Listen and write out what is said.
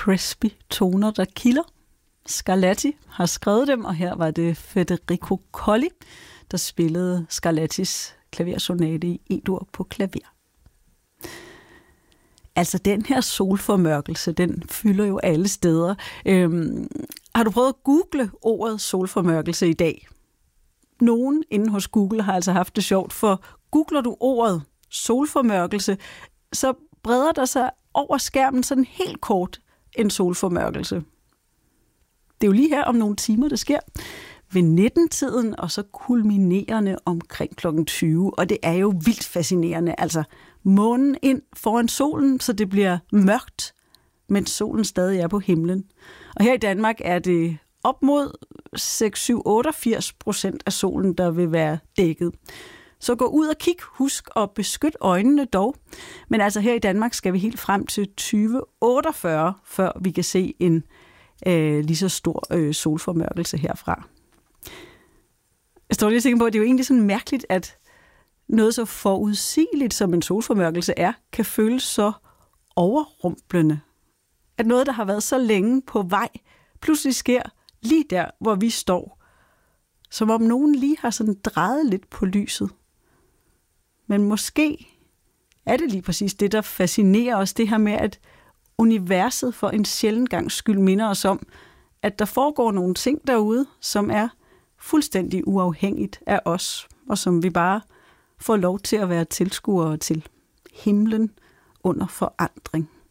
crispy toner, der kilder. Scarlatti har skrevet dem, og her var det Federico Colli, der spillede Scarlattis klaversonate i E-dur på klaver. Altså den her solformørkelse, den fylder jo alle steder. Har du prøvet at google ordet solformørkelse i dag? Nogen inde hos Google har altså haft det sjovt, for googler du ordet solformørkelse, så breder der sig over skærmen sådan helt kort en solformørkelse. Det er jo lige her om nogle timer, det sker. Ved 19-tiden, og så kulminerende omkring kl. 20. Og det er jo vildt fascinerende. Altså månen ind foran solen, så det bliver mørkt, mens solen stadig er på himlen. Og her i Danmark er det op mod 6-7-88% af solen, der vil være dækket. Så gå ud og kig, husk at beskytte øjnene dog. Men altså her i Danmark skal vi helt frem til 2048, før vi kan se en lige så stor solformørkelse herfra. Jeg står lige og tænker på, at det er jo egentlig sådan mærkeligt, at noget så forudsigeligt som en solformørkelse er, kan føles så overrumplende. At noget, der har været så længe på vej, pludselig sker lige der, hvor vi står. Som om nogen lige har sådan drejet lidt på lyset. Men måske er det lige præcis det, der fascinerer os, det her med, at universet for en sjælden gangs skyld minder os om, at der foregår nogle ting derude, som er fuldstændig uafhængigt af os, og som vi bare får lov til at være tilskuere til. Himlen under forandring.